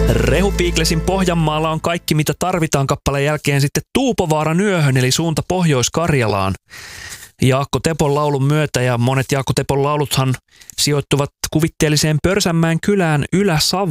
Rehupiiklesin Pohjanmaalla on kaikki, mitä tarvitaan kappaleen jälkeen sitten Tuupovaaran yöhön, eli suunta Pohjois-Karjalaan. Jaakko Tepon laulun myötä, ja monet Jaakko Tepon lauluthan sijoittuvat kuvitteelliseen Pörsänmäen kylään Ylä-Savoon.